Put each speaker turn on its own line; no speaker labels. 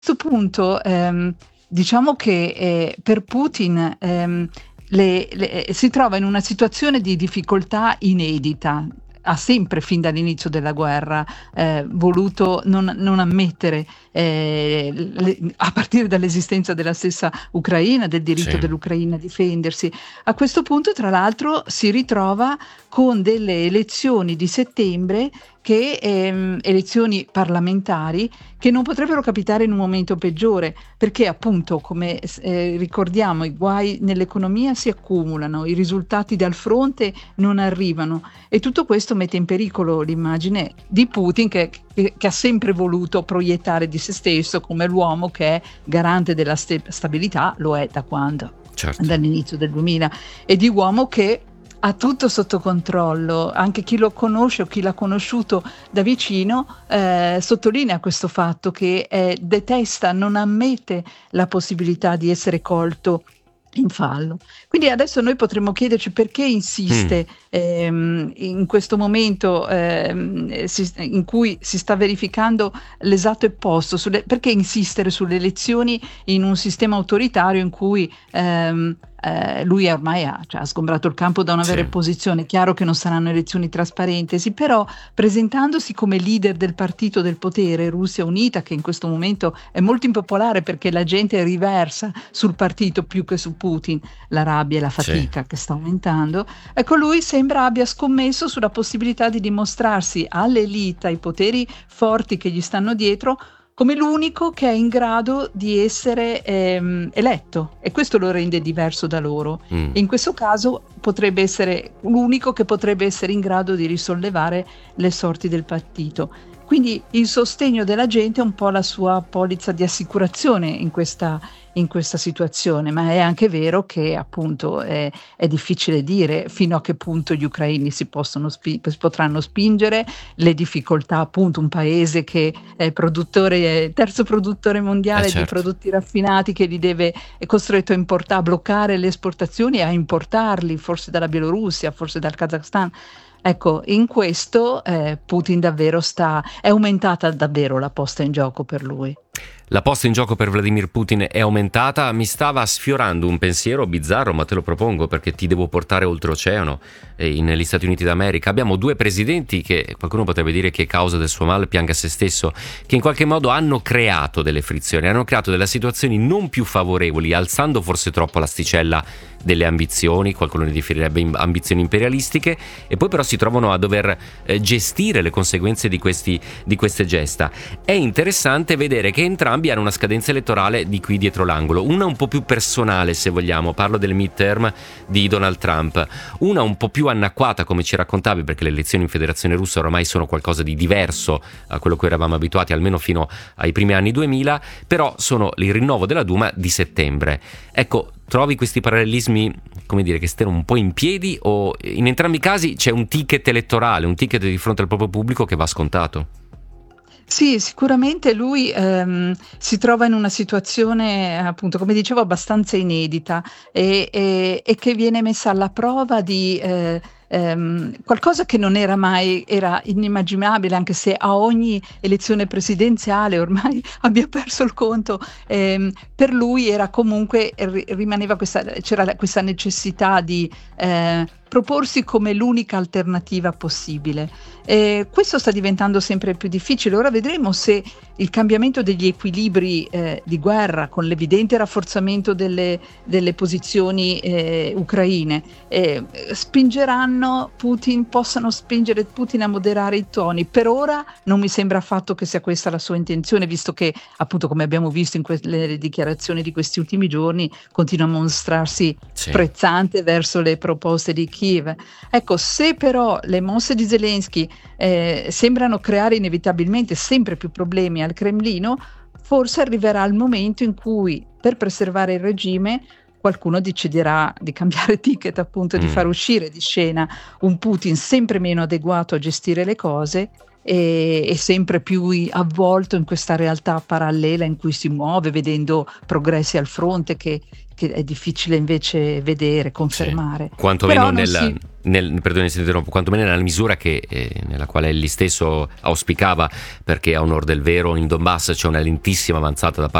Questo punto, diciamo che, per Putin, si trova in una situazione di difficoltà inedita. Ha sempre, fin dall'inizio della guerra, voluto non ammettere, a partire dall'esistenza della stessa Ucraina, del diritto
Sì.
dell'Ucraina a difendersi. A questo punto, tra l'altro, si ritrova con delle elezioni di settembre che, elezioni parlamentari, che non potrebbero capitare in un momento peggiore, perché appunto, come ricordiamo, i guai nell'economia si accumulano, i risultati dal fronte non arrivano, e tutto questo mette in pericolo l'immagine di Putin, che ha sempre voluto proiettare di se stesso come l'uomo che è garante della stabilità, lo è da quando?
Certo.
Dall'inizio del 2000, e di uomo che ha tutto sotto controllo. Anche chi lo conosce o chi l'ha conosciuto da vicino, sottolinea questo fatto, che detesta, non ammette la possibilità di essere colto in fallo. Quindi adesso noi potremmo chiederci perché
Mh.
insiste, in questo momento, in cui si sta verificando l'esatto opposto, perché insistere sulle elezioni in un sistema autoritario in cui, lui ormai ha sgombrato il campo da una vera
Sì.
opposizione. È chiaro che non saranno elezioni trasparenti, sì, però presentandosi come leader del partito del potere, Russia Unita, che in questo momento è molto impopolare perché la gente riversa sul partito più che su Putin la rabbia e la
Sì.
fatica che sta aumentando, ecco, lui sembra abbia scommesso sulla possibilità di dimostrarsi all'élite, ai poteri forti che gli stanno dietro, come l'unico che è in grado di essere, eletto, e questo lo rende diverso da loro.
Mh.
E in questo caso potrebbe essere l'unico che potrebbe essere in grado di risollevare le sorti del partito. Quindi il sostegno della gente è un po' la sua polizza di assicurazione in questa situazione, ma è anche vero che appunto è difficile dire fino a che punto gli ucraini si potranno spingere, le difficoltà, appunto, un paese che è terzo produttore mondiale di
Certo.
prodotti raffinati, che è costretto a bloccare le esportazioni e a importarli, forse dalla Bielorussia, forse dal Kazakhstan. Ecco, in questo, Putin davvero è aumentata davvero la posta in gioco per lui.
La posta in gioco per Vladimir Putin è aumentata. Mi stava sfiorando un pensiero bizzarro, ma te lo propongo perché ti devo portare oltreoceano, negli Stati Uniti d'America. Abbiamo due presidenti che qualcuno potrebbe dire che causa del suo male pianga se stesso, che in qualche modo hanno creato delle frizioni, hanno creato delle situazioni non più favorevoli, alzando forse troppo l'asticella delle ambizioni, qualcuno ne definirebbe ambizioni imperialistiche, e poi però si trovano a dover gestire le conseguenze di queste gesta. È interessante vedere che entrambi hanno una scadenza elettorale di qui dietro l'angolo, una un po' più personale, se vogliamo, parlo del midterm di Donald Trump, una un po' più anacquata, come ci raccontavi, perché le elezioni in Federazione Russa ormai sono qualcosa di diverso a quello che eravamo abituati almeno fino ai primi anni 2000, però sono il rinnovo della Duma di settembre. Ecco, trovi questi parallelismi, come dire, che stiano un po' in piedi, o in entrambi i casi c'è un ticket elettorale, un ticket di fronte al proprio pubblico che va scontato?
Sì, sicuramente lui, si trova in una situazione, appunto, come dicevo, abbastanza inedita, e che viene messa alla prova di, qualcosa che non era inimmaginabile, anche se a ogni elezione presidenziale ormai abbia perso il conto, per lui era comunque, rimaneva questa necessità di, proporsi come l'unica alternativa possibile. Questo sta diventando sempre più difficile. Ora vedremo se il cambiamento degli equilibri, di guerra, con l'evidente rafforzamento delle posizioni, ucraine, possano spingere Putin a moderare i toni. Per ora non mi sembra affatto che sia questa la sua intenzione, visto che, appunto, come abbiamo visto in le dichiarazioni di questi ultimi giorni, continua a mostrarsi
Sì.
sprezzante verso le proposte di Kiev. Ecco, se però le mosse di Zelensky, sembrano creare inevitabilmente sempre più problemi al Cremlino, forse arriverà il momento in cui, per preservare il regime, qualcuno deciderà di cambiare ticket, appunto, di far uscire di scena un Putin sempre meno adeguato a gestire le cose, e sempre più avvolto in questa realtà parallela in cui si muove, vedendo progressi al fronte che è difficile invece vedere,
Sì,
confermare.
quantomeno
Però non si
perdoni se ti interrompo, quantomeno nella misura che, nella quale egli stesso auspicava, perché a onor del vero in Donbass c'è una lentissima avanzata da